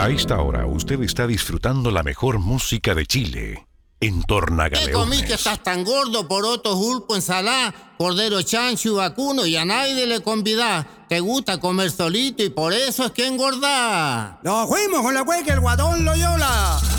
A esta hora usted está disfrutando la mejor música de Chile en Tornagaleones. ¿Qué comí que estás tan gordo? Porotos, pulpo, ensalada, cordero chancho y vacuno y a nadie le convidás? Te gusta comer solito y por eso es que engordás. Nos fuimos con la cueca, el guatón Loyola.